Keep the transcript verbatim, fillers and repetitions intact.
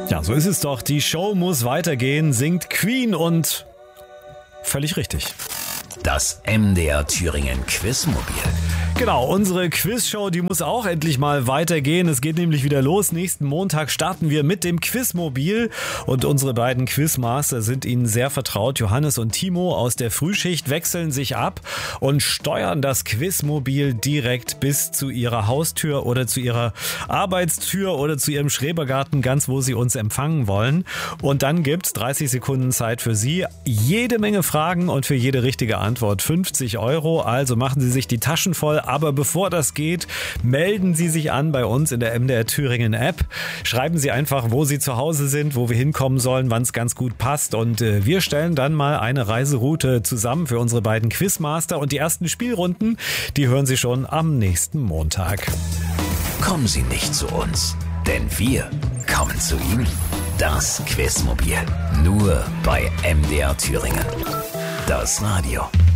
Ja, so ist es doch. Die Show muss weitergehen, singt Queen und völlig richtig. Das M D R Thüringen Quizmobil. Genau, unsere Quizshow, die muss auch endlich mal weitergehen. Es geht nämlich wieder los. Nächsten Montag starten wir mit dem Quizmobil und unsere beiden Quizmaster sind Ihnen sehr vertraut. Johannes und Timo aus der Frühschicht wechseln sich ab und steuern das Quizmobil direkt bis zu ihrer Haustür oder zu ihrer Arbeitstür oder zu ihrem Schrebergarten, ganz wo sie uns empfangen wollen. Und dann gibt's dreißig Sekunden Zeit für Sie. Jede Menge Fragen und für jede richtige Antwort fünfzig Euro. Also machen Sie sich die Taschen voll. Aber bevor das geht, melden Sie sich an bei uns in der M D R Thüringen App. Schreiben Sie einfach, wo Sie zu Hause sind, wo wir hinkommen sollen, wann es ganz gut passt. Und äh, wir stellen dann mal eine Reiseroute zusammen für unsere beiden Quizmaster. Und die ersten Spielrunden, die hören Sie schon am nächsten Montag. Kommen Sie nicht zu uns, denn wir kommen zu Ihnen. Das Quizmobil. Nur bei M D R Thüringen. Das Radio.